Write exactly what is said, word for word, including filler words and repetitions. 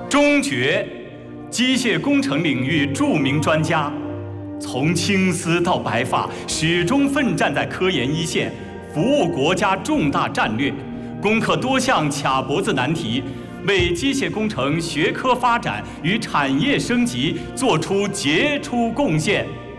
钟觉，机械工程领域著名专家，从青丝到白发，始终奋战在科研一线，服务国家重大战略，攻克多项卡脖子难题，为机械工程学科发展与产业升级作出杰出贡献。